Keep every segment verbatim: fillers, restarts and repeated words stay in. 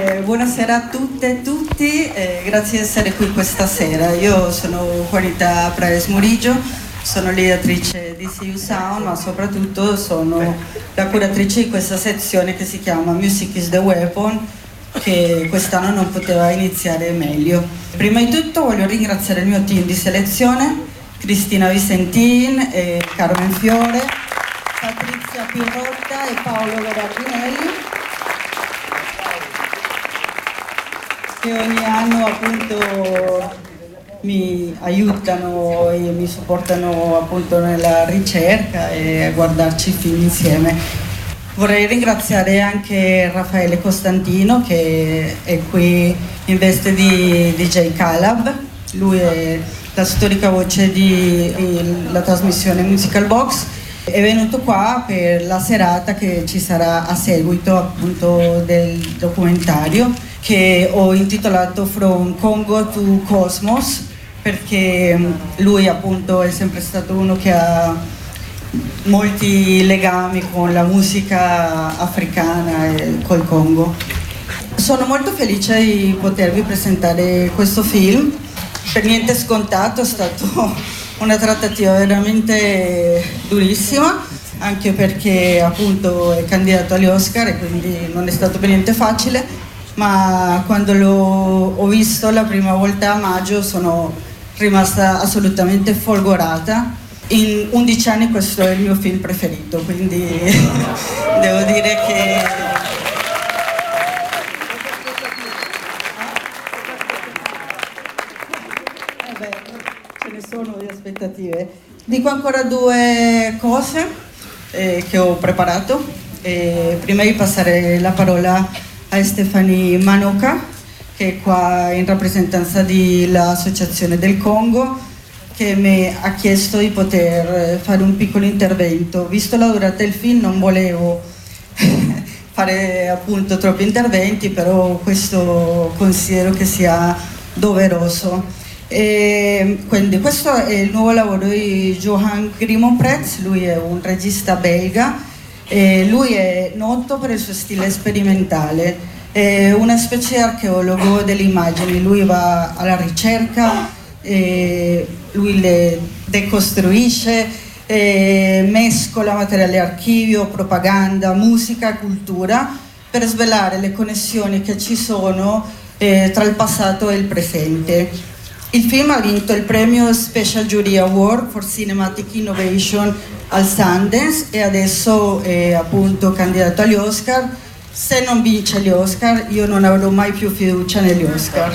Eh, buonasera a tutte e tutti, eh, grazie di essere qui questa sera. Io sono Juanita Praes Murillo, sono l'ideatrice di See You Sound, ma soprattutto sono la curatrice di questa sezione che si chiama Music is the Weapon, che quest'anno non poteva iniziare meglio. Prima di tutto voglio ringraziare il mio team di selezione, Cristina Vicentin, eh, Carmen Fiore, Patrizia Pirrotta e Paolo Verardinelli, che ogni anno appunto mi aiutano e mi supportano appunto nella ricerca e a guardarci i film insieme. Vorrei ringraziare anche Raffaele Costantino, che è qui in veste di D J Calab. Lui è la storica voce della trasmissione Musical Box. È venuto qua per la serata che ci sarà a seguito appunto del documentario che ho intitolato From Congo to Cosmos, perché lui appunto è sempre stato uno che ha molti legami con la musica africana e col Congo. Sono molto felice di potervi presentare questo film, per niente scontato, è stata una trattativa veramente durissima, anche perché appunto è candidato agli Oscar e quindi non è stato per niente facile, ma quando l'ho ho visto la prima volta a maggio sono rimasta assolutamente folgorata. In undici anni questo è il mio film preferito, quindi devo dire che eh beh, ce ne sono di aspettative. Dico ancora due cose eh, che ho preparato. Eh, prima di passare la parola a Stefani Manoka, che è qua in rappresentanza dell'Associazione del Congo, che mi ha chiesto di poter fare un piccolo intervento. Visto la durata del film non volevo fare appunto troppi interventi, però questo considero che sia doveroso. E quindi questo è il nuovo lavoro di Johan Grimonprez, lui è un regista belga. E lui è noto per il suo stile sperimentale, è una specie di archeologo delle immagini. Lui va alla ricerca, e lui le decostruisce, e mescola materiale archivio, propaganda, musica, cultura, per svelare le connessioni che ci sono eh, tra il passato e il presente. Il film ha vinto il premio Special Jury Award for Cinematic Innovation al Sundance e adesso è appunto candidato agli Oscar. Se non vince gli Oscar io non avrò mai più fiducia negli Oscar.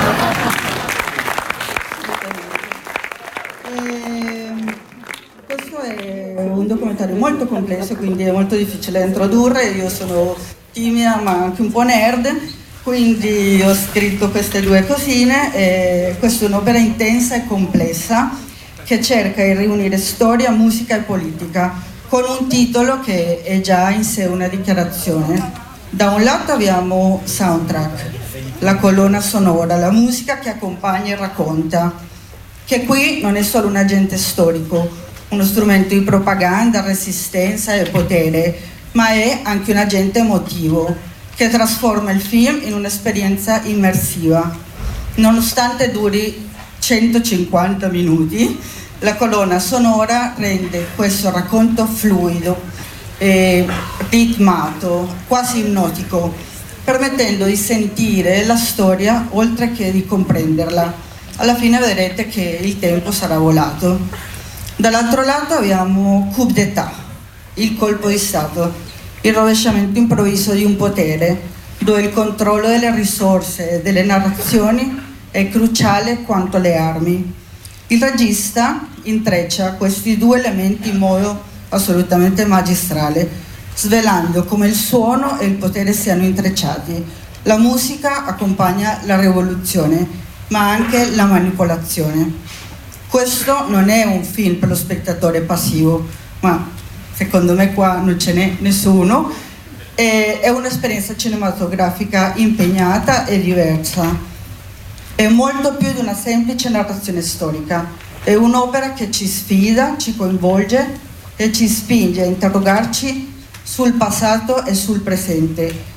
E questo è un documentario molto complesso, quindi è molto difficile da introdurre. Io sono timida ma anche un po' nerd, quindi ho scritto queste due cosine. E questa è un'opera intensa e complessa che cerca di riunire storia, musica e politica con un titolo che è già in sé una dichiarazione. Da un lato abbiamo soundtrack, la colonna sonora, la musica che accompagna e racconta, che qui non è solo un agente storico, uno strumento di propaganda, resistenza e potere, ma è anche un agente emotivo che trasforma il film in un'esperienza immersiva. Nonostante duri centocinquanta minuti, la colonna sonora rende questo racconto fluido, eh, ritmato, quasi ipnotico, permettendo di sentire la storia oltre che di comprenderla. Alla fine vedrete che il tempo sarà volato. Dall'altro lato abbiamo coup d'état, il colpo di stato, il rovesciamento improvviso di un potere, dove il controllo delle risorse e delle narrazioni è cruciale quanto le armi. Il regista intreccia questi due elementi in modo assolutamente magistrale, svelando come il suono e il potere siano intrecciati. La musica accompagna la rivoluzione, ma anche la manipolazione. Questo non è un film per lo spettatore passivo, ma secondo me qua non ce n'è nessuno. È un'esperienza cinematografica impegnata e diversa. È molto più di una semplice narrazione storica, è un'opera che ci sfida, ci coinvolge e ci spinge a interrogarci sul passato e sul presente.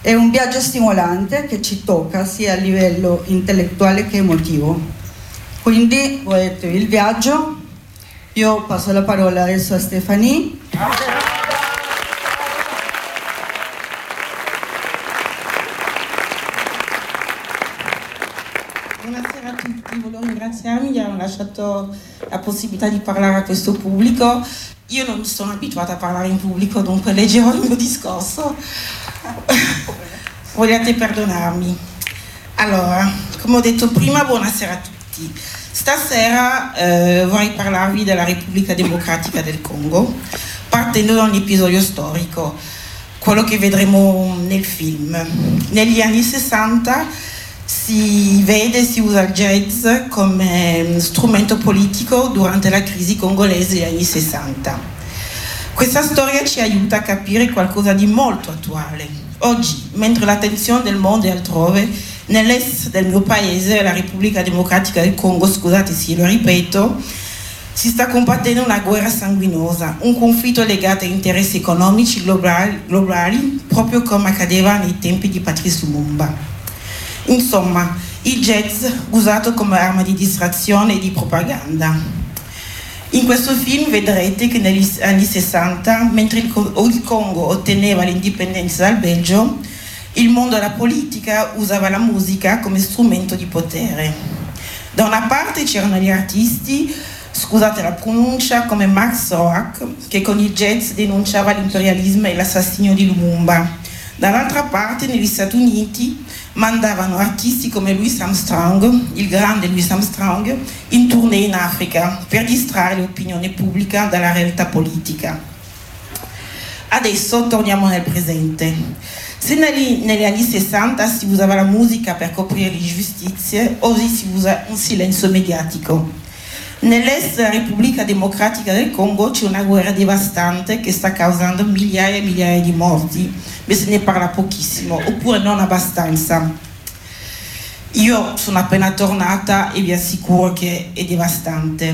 È un viaggio stimolante che ci tocca sia a livello intellettuale che emotivo. Quindi volete il viaggio? Io passo la parola adesso a Stéphanie. Buonasera a tutti, volevo ringraziarmi di aver lasciato la possibilità di parlare a questo pubblico. Io non sono abituata a parlare in pubblico, dunque leggerò il mio discorso. Vogliate perdonarmi. Allora, come ho detto prima, buonasera a tutti. Stasera eh, vorrei parlarvi della Repubblica Democratica del Congo, partendo da un episodio storico, quello che vedremo nel film. Negli anni sessanta si vede, si usa il jazz come strumento politico durante la crisi congolese degli anni sessanta. Questa storia ci aiuta a capire qualcosa di molto attuale. Oggi, mentre l'attenzione del mondo è altrove, nell'est del mio paese, la Repubblica Democratica del Congo, scusate se lo ripeto, si sta combattendo una guerra sanguinosa, un conflitto legato a interessi economici globali, globali proprio come accadeva nei tempi di Patrice Lumumba. Insomma, il jazz usato come arma di distrazione e di propaganda. In questo film vedrete che negli anni sessanta, mentre il Congo otteneva l'indipendenza dal Belgio, il mondo della politica usava la musica come strumento di potere. Da una parte c'erano gli artisti, scusate la pronuncia, come Max Roach, che con il jazz denunciava l'imperialismo e l'assassinio di Lumumba. Dall'altra parte, negli Stati Uniti, mandavano artisti come Louis Armstrong, il grande Louis Armstrong, in tournée in Africa per distrarre l'opinione pubblica dalla realtà politica. Adesso torniamo nel presente. Se negli, negli anni sessanta si usava la musica per coprire le ingiustizie, oggi si usa un silenzio mediatico. Nell'est della Repubblica Democratica del Congo c'è una guerra devastante che sta causando migliaia e migliaia di morti, ma se ne parla pochissimo, oppure non abbastanza. Io sono appena tornata e vi assicuro che è devastante.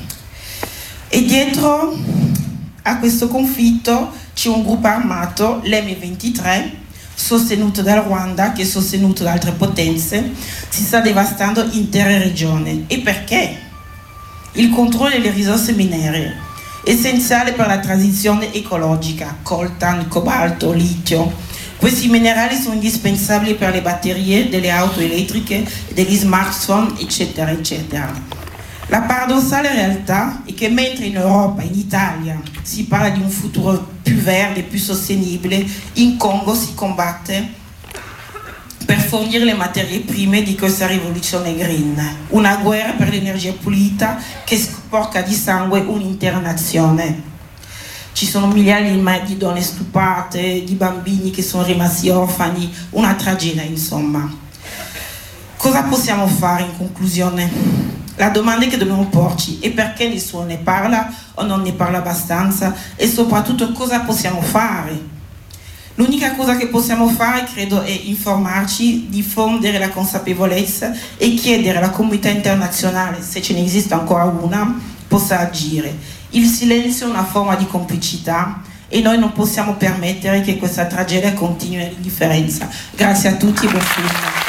E dietro a questo conflitto c'è un gruppo armato, l'M ventitré, sostenuto dal Rwanda, che è sostenuto da altre potenze, si sta devastando intere regioni. E perché? Il controllo delle risorse minerarie, essenziale per la transizione ecologica, coltan, cobalto, litio. Questi minerali sono indispensabili per le batterie delle auto elettriche, degli smartphone, eccetera, eccetera. La paradossale realtà è che mentre in Europa, in Italia, si parla di un futuro più verde, più sostenibile, in Congo si combatte per fornire le materie prime di questa rivoluzione green, una guerra per l'energia pulita che sporca di sangue un'intera nazione. Ci sono migliaia di donne stuprate, di bambini che sono rimasti orfani, una tragedia insomma. Cosa possiamo fare in conclusione? La domanda che dobbiamo porci è perché nessuno ne parla o non ne parla abbastanza e soprattutto cosa possiamo fare? L'unica cosa che possiamo fare, credo, è informarci, diffondere la consapevolezza e chiedere alla comunità internazionale, se ce ne esiste ancora una, possa agire. Il silenzio è una forma di complicità e noi non possiamo permettere che questa tragedia continui nell'indifferenza. Grazie a tutti e buon film.